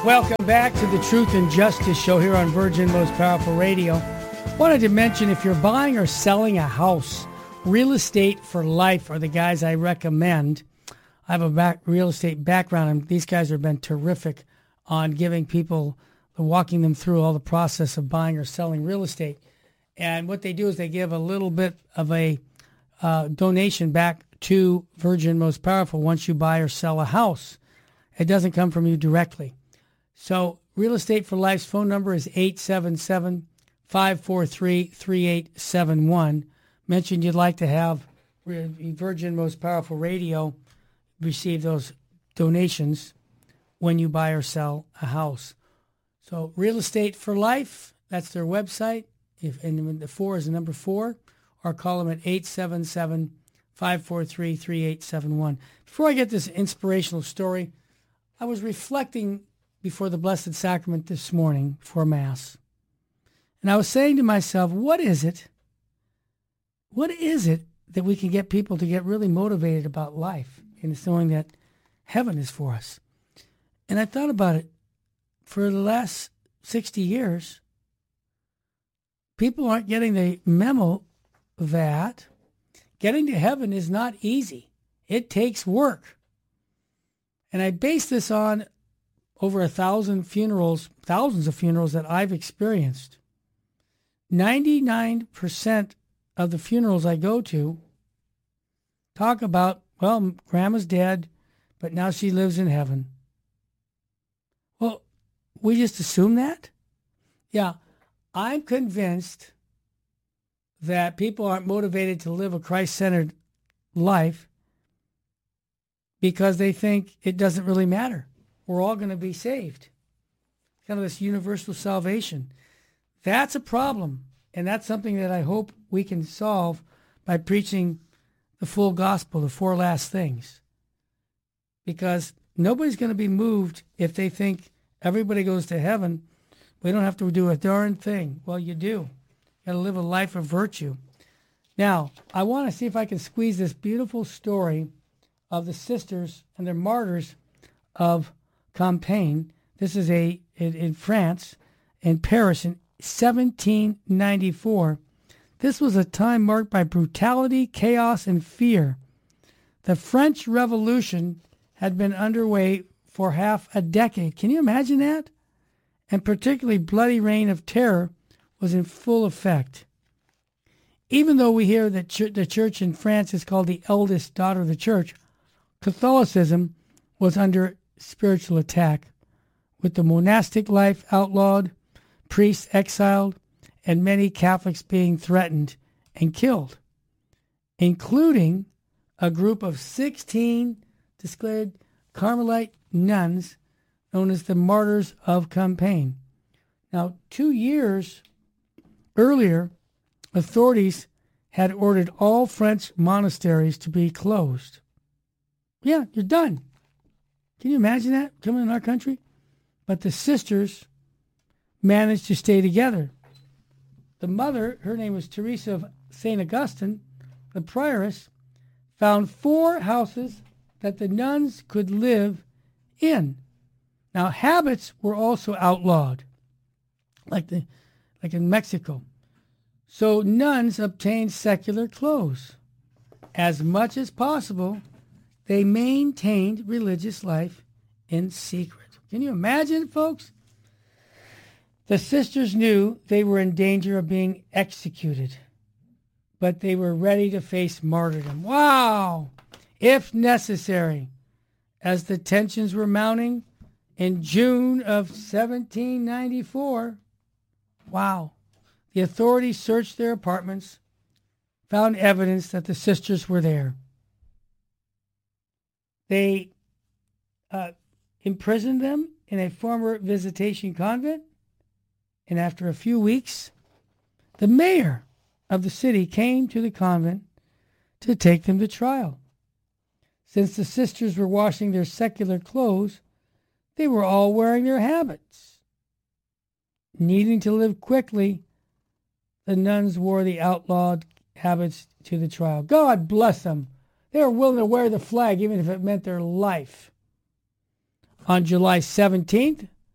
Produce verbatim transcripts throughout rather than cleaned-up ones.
Welcome back to the Truth and Justice Show here on Virgin Most Powerful Radio. Wanted to mention, if you're buying or selling a house, Real Estate for Life are the guys I recommend. I have a back, real estate background, and these guys have been terrific on giving people, walking them through all the process of buying or selling real estate. And what they do is they give a little bit of a uh, donation back to Virgin Most Powerful once you buy or sell a house. It doesn't come from you directly. So Real Estate for Life's phone number is eight seven seven, five four three, three eight seven one. Mention you'd like to have Virgin Most Powerful Radio receive those donations when you buy or sell a house. So Real Estate for Life, that's their website. If, and the four is the number four, or call them at eight seven seven, five four three, three eight seven one. Before I get this inspirational story, I was reflecting before the Blessed Sacrament this morning for Mass. And I was saying to myself, what is it? What is it that we can get people to get really motivated about life and it's knowing that heaven is for us? And I thought about it. For the last sixty years, people aren't getting the memo that getting to heaven is not easy. It takes work. And I base this on over a thousand funerals, thousands of funerals that I've experienced. ninety-nine percent of the funerals I go to talk about, well, Grandma's dead, but now she lives in heaven. Well, we just assume that? Yeah, I'm convinced that people aren't motivated to live a Christ-centered life because they think it doesn't really matter. We're all going to be saved. Kind of this universal salvation. That's a problem, and that's something that I hope we can solve by preaching the full gospel, the four last things. Because nobody's going to be moved if they think everybody goes to heaven. We don't have to do a darn thing. Well, you do. You got to live a life of virtue. Now, I want to see if I can squeeze this beautiful story of the sisters and their martyrs of Compiègne. This is a in, in France, in Paris, in seventeen ninety-four. This was a time marked by brutality, chaos, and fear. The French Revolution had been underway for half a decade. Can you imagine that? And particularly bloody reign of terror was in full effect. Even though we hear that ch- the church in France is called the eldest daughter of the church, Catholicism was under spiritual attack, with the monastic life outlawed, priests exiled, and many Catholics being threatened and killed, including a group of sixteen declared Carmelite nuns known as the Martyrs of Compiègne. Now, two years earlier, authorities had ordered all French monasteries to be closed. Yeah, you're done. Can you imagine that coming in our country? But the sisters managed to stay together. The mother, her name was Teresa of Saint Augustine, the prioress, found four houses that the nuns could live in. Now, habits were also outlawed, like the, like in Mexico. So nuns obtained secular clothes. As much as possible, they maintained religious life in secret. Can you imagine, folks? The sisters knew they were in danger of being executed, but they were ready to face martyrdom. Wow! If necessary. As the tensions were mounting in June of seventeen ninety-four, wow, the authorities searched their apartments, found evidence that the sisters were there. They uh, imprisoned them in a former visitation convent, and after a few weeks, the mayor of the city came to the convent to take them to trial. Since the sisters were washing their secular clothes, they were all wearing their habits. Needing to live quickly, the nuns wore the outlawed habits to the trial. God bless them. They were willing to wear the flag even if it meant their life. On July seventeenth,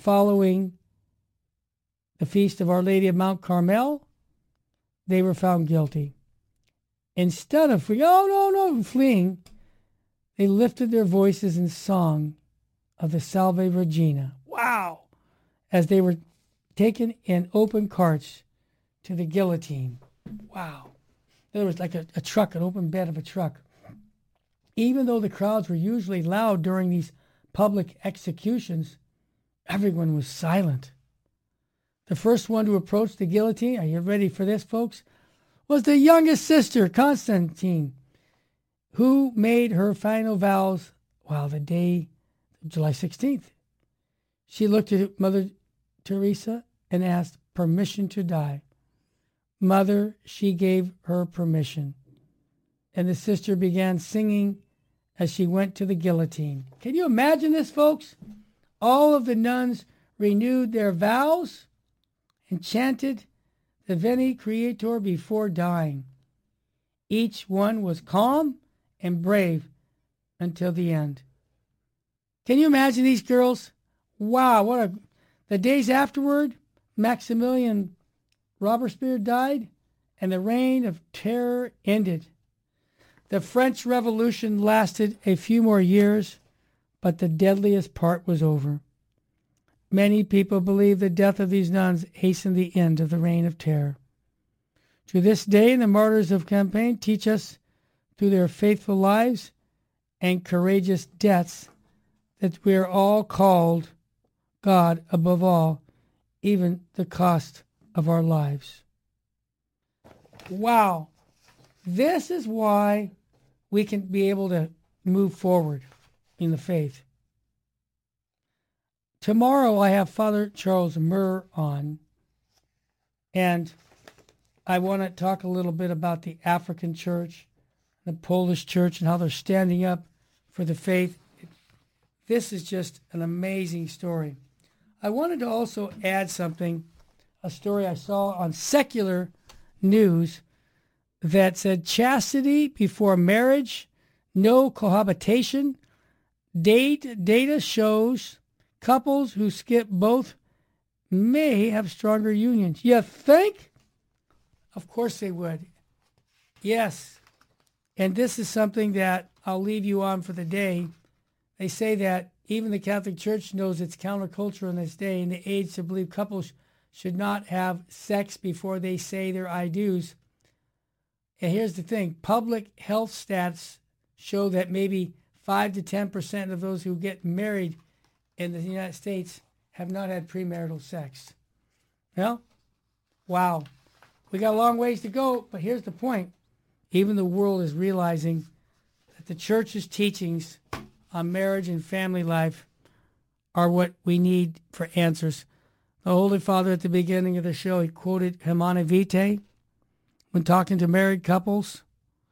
following the feast of Our Lady of Mount Carmel, they were found guilty. Instead of fleeing, oh, no, no, fleeing, they lifted their voices in song of the Salve Regina. Wow! As they were taken in open carts to the guillotine. Wow. There was like a, a truck, an open bed of a truck. Even though the crowds were usually loud during these public executions, everyone was silent. The first one to approach the guillotine, are you ready for this, folks, was the youngest sister, Constantine, who made her final vows, well, the day of July sixteenth. She looked at Mother Teresa and asked permission to die. Mother, she gave her permission. And the sister began singing as she went to the guillotine. Can you imagine this, folks? All of the nuns renewed their vows and chanted the Veni Creator before dying. Each one was calm and brave until the end. Can you imagine these girls? Wow, what a... The days afterward, Maximilian Robespierre died, and the reign of terror ended. The French Revolution lasted a few more years, but the deadliest part was over. Many people believe the death of these nuns hastened the end of the reign of terror. To this day, the martyrs of Champagne teach us through their faithful lives and courageous deaths that we are all called God above all, even the cost of our lives. Wow. This is why we can be able to move forward in the faith. Tomorrow I have Father Charles Murr on, and I want to talk a little bit about the African church, the Polish church, and how they're standing up for the faith. This is just an amazing story. I wanted to also add something, a story I saw on secular news that said chastity before marriage, no cohabitation. Date, data shows couples who skip both may have stronger unions. You think? Of course they would. Yes. And this is something that I'll leave you on for the day. They say that even the Catholic Church knows it's counterculture in this day and the age to believe couples should not have sex before they say their I do's. And here's the thing. Public health stats show that maybe five to ten percent of those who get married in the United States have not had premarital sex. Well, wow. We got a long ways to go, but here's the point. Even the world is realizing that the church's teachings on marriage and family life are what we need for answers. The Holy Father at the beginning of the show, he quoted Humanae Vitae when talking to married couples.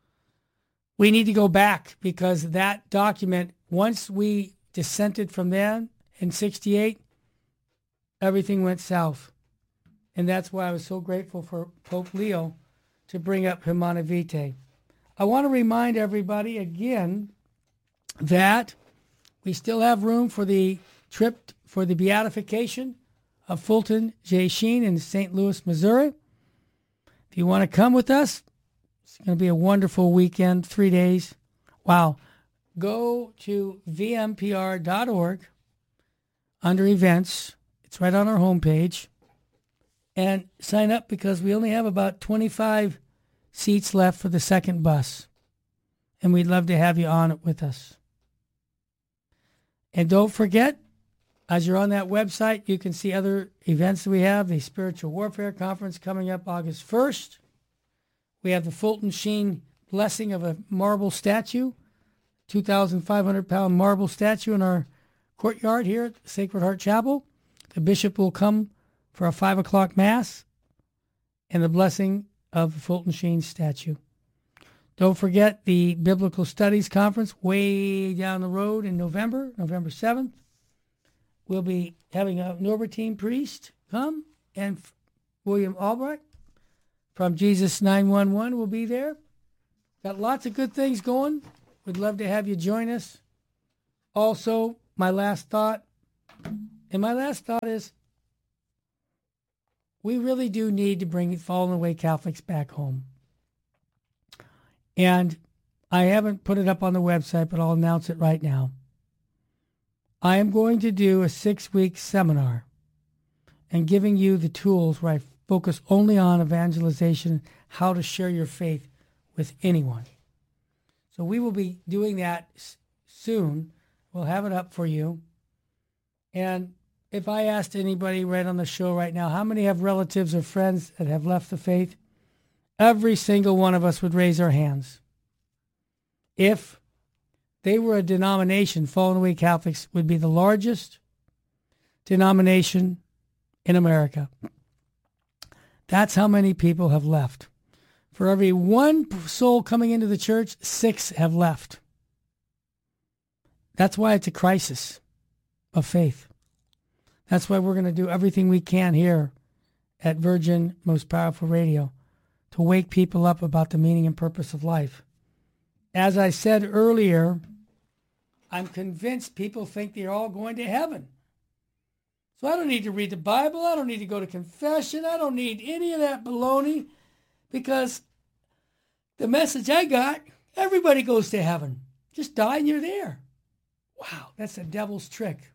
We need to go back because that document, once we dissented from them in sixty-eight, everything went south. And that's why I was so grateful for Pope Leo to bring up Humanae Vitae. I want to remind everybody again that we still have room for the trip for the beatification of Fulton J. Sheen in Saint Louis, Missouri. If you want to come with us, it's going to be a wonderful weekend, three days. Wow. Go to v m p r dot org under events. It's right on our homepage. And sign up because we only have about twenty-five seats left for the second bus. And we'd love to have you on it with us. And don't forget, as you're on that website, you can see other events that we have. The Spiritual Warfare Conference coming up August first. We have the Fulton Sheen blessing of a marble statue, two thousand five hundred pound marble statue in our courtyard here at Sacred Heart Chapel. The bishop will come for a five o'clock mass and the blessing of the Fulton Sheen statue. Don't forget the Biblical Studies Conference way down the road in November, November seventh. We'll be having a Norbertine priest come, and William Albrecht from Jesus nine one one will be there. Got lots of good things going. We'd love to have you join us. Also, my last thought And my last thought is, we really do need to bring fallen away Catholics back home. And I haven't put it up on the website, but I'll announce it right now. I am going to do a six-week seminar and giving you the tools where I focus only on evangelization, how to share your faith with anyone. So we will be doing that s- soon. We'll have it up for you. And if I asked anybody right on the show right now, how many have relatives or friends that have left the faith? Every single one of us would raise our hands. If they were a denomination, Fallen Away Catholics would be the largest denomination in America. That's how many people have left. For every one soul coming into the church, six have left. That's why it's a crisis of faith. That's why we're going to do everything we can here at Virgin Most Powerful Radio to wake people up about the meaning and purpose of life. As I said earlier, I'm convinced people think they're all going to heaven. So I don't need to read the Bible. I don't need to go to confession. I don't need any of that baloney, because the message I got, everybody goes to heaven. Just die and you're there. Wow, that's the devil's trick.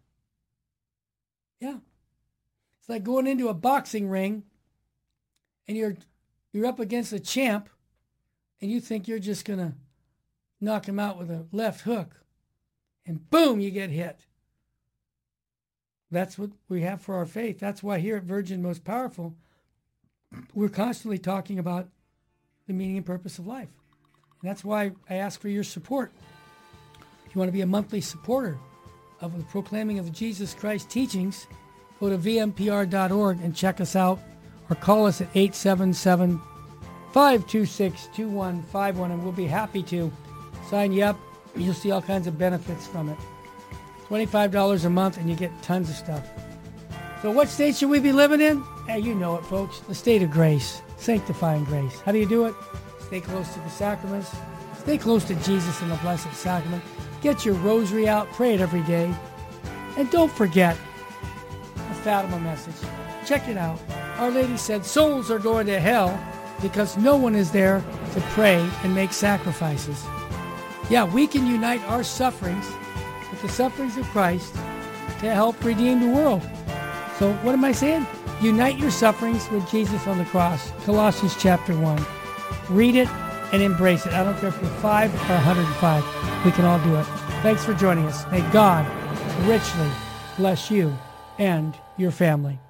Yeah. It's like going into a boxing ring and you're you're up against a champ and you think you're just going to knock him out with a left hook. And boom, you get hit. That's what we have for our faith. That's why here at Virgin Most Powerful, we're constantly talking about the meaning and purpose of life. And that's why I ask for your support. If you want to be a monthly supporter of the proclaiming of the Jesus Christ teachings, go to v m p r dot org and check us out, or call us at eight seven seven, five two six, two one five one, and we'll be happy to sign you up. You'll see all kinds of benefits from it. twenty-five dollars a month and you get tons of stuff. So what state should we be living in? Hey, you know it, folks. The state of grace, sanctifying grace. How do you do it? Stay close to the sacraments. Stay close to Jesus and the Blessed Sacrament. Get your rosary out. Pray it every day. And don't forget the Fatima message. Check it out. Our Lady said souls are going to hell because no one is there to pray and make sacrifices. Yeah, we can unite our sufferings with the sufferings of Christ to help redeem the world. So what am I saying? Unite your sufferings with Jesus on the cross. Colossians chapter one. Read it and embrace it. I don't care if you're five or one hundred five. We can all do it. Thanks for joining us. May God richly bless you and your family.